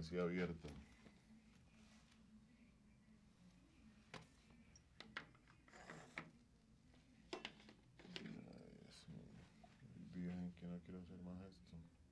permanecía abierta. Ay, Dios mío. Hay días en que no quiero hacer más esto.